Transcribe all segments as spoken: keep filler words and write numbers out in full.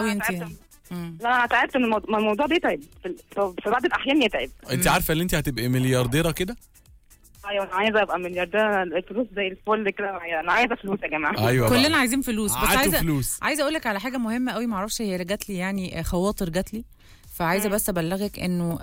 وانتي لا انا تعبت من الموضوع, الموضوع بيتعب في, في بعض الاحيان يتعب. انت عارفه ان انت هتبقي مليارديره كده؟ ايوه انا عايزه ابقى مليارديره، الفلوس زي الفل كده، انا عايزه فلوس يا جماعه. ايوه كلنا بقى. عايزين فلوس، بس عايزه عايزه فلوس. عايزه اقول لك على حاجه مهمه قوي، معرفش هي جات لي يعني خواطر جات لي، فعايزه بس ابلغك انه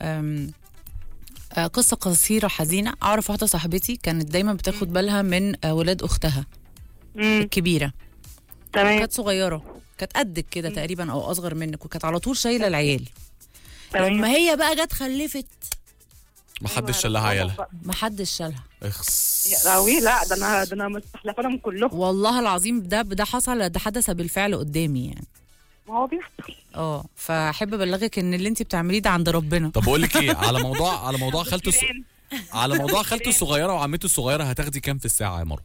قصه قصيره حزينه. اعرف واحده صاحبتي كانت دايما بتاخد بالها من ولاد اختها مم. الكبيره. تمام. كانت صغيره، كانت قدك كده تقريبا او اصغر منك، وكانت على طول شايله العيال. تمام. لما هي بقى جت خلفت ما حدش شالها عيالها. ما حدش شالها. اخس يا راوي. لا ده انا ده انا مستحلفه لهم كلهم والله العظيم. ده ده حصل، ده حدث بالفعل قدامي يعني. ما هو بيحصل. اه فاحب ابلغك ان اللي انت بتعمليه ده عند ربنا. طب بقول لك ايه، على موضوع على موضوع خالته الس... على موضوع خالته الصغيره وعمته الصغيره، هتاخدي كام في الساعه يا مروه؟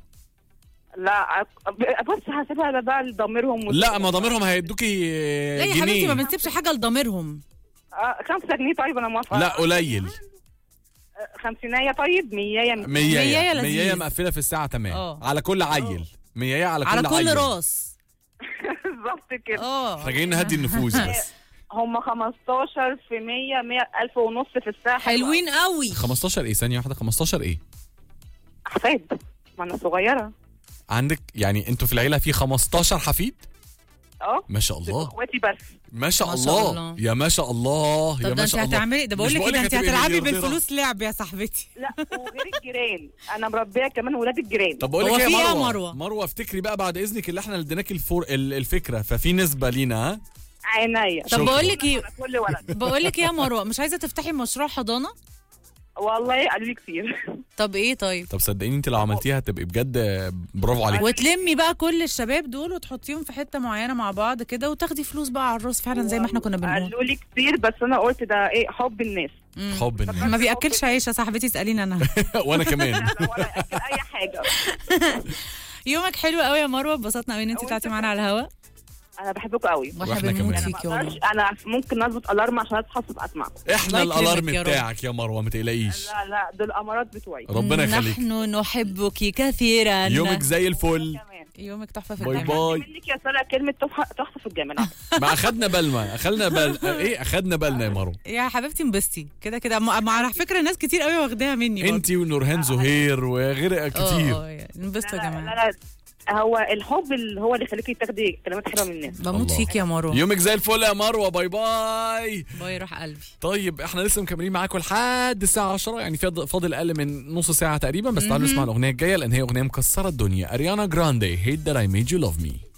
لا بص هسيبها بقى لضميرهم. لا ما ضميرهم هيدوكي لا يا جنيه. حبيبتي ما بنسيبش حاجه لضميرهم. آه خمسة جنيه طيب انا موافقه. لا قليل. خمسينية طيب. مياية مياية مياية مقفله في الساعه تمام. أوه. على كل عيل مياية على كل على كل عيل. راس. بالظبط كده. اه احنا جايين نهدي النفوس بس. هم خمستاشر في مية مية ألف ونص في الساعة. حلوين قوي. خمستاشر ايه؟ ثانيه واحده. خمستاشر ايه؟ حفاد. ما انا صغيره. عندك يعني انتوا في العيله في خمستاشر حفيد؟ اه ما شاء الله. اخواتي بس. ما شاء, ما شاء الله. الله. يا ما شاء الله. طب يا ده ما انت شاء الله. هتعملي ده، بقول لك ايه، انت هتلعبي بالفلوس لعب يا صاحبتي. لا وغير الجيران انا مربيه كمان ولاد الجيران. طب بقول لك ايه يا مروه مروه مروه افتكري بقى بعد اذنك اللي احنا اديناكي الفور الفكره، ففي نسبه لينا. ها عينيا. طب بقول لك ايه كل ولد. بقول لك ايه يا مروه، مش عايزه تفتحي مشروع حضانه؟ والله قالوا لي كتير. طب ايه طيب؟ طب صدقيني انت لو عملتيها هتبقي بجد برافو عليك. وتلمي بقى كل الشباب دول وتحطيهم في حته معينه مع بعض كده، وتاخدي فلوس بقى على الراس فعلا زي ما احنا كنا بنقول. قالوا لي كتير بس انا قلت ده ايه، حب الناس. حب الناس ما بياكلش عيش يا صاحبتي، اساليني انا. وانا كمان. ولا اكل اي حاجه. يومك حلو قوي يا مروه، اتبسطنا قوي ان انت طلعتي معانا على الهواء. انا بحبكم قوي. واحنا واحنا بنموت كمان. فيكي والله. انا ممكن اظبط الارم عشان اصحى اسمعكم. احنا الله الالارم يكرمك يا رب. بتاعك يا مروه ما تقلقيش. لا لا دول الامارات بتوعي. ربنا يخليك. نحن نحبك كثيرا. يومك زي الفل. يومك تحفه في باي الجامعه. باي. منك يا ساره كلمه تحفه تحفه في الجامعه. ما اخدنا بالنا اخدنا بال ايه اخدنا بالنا يا مروه. يا حبيبتي انبسطي كده كده، مع على فكره ناس كتير قوي واخداها مني. انت ونورهان زهير وغير كتير. اه انبسطوا يا لا جماعه. لا هو الحب اللي هو اللي يخليكي تاخدي كلمات حلوه من الناس. بموت الله. فيك يا مروه. يومك زي الفل يا مروه. باي باي. باي روح قلبي. طيب احنا لسه مكملين معاكم لحد الساعه عشرة، يعني في فاضل اقل من نص ساعه تقريبا، بس تعالوا نسمع الاغنيه الجايه لان هي اغنيه مكسره الدنيا. اريانا جراندي هيت ذات اي ميد يو لاف مي.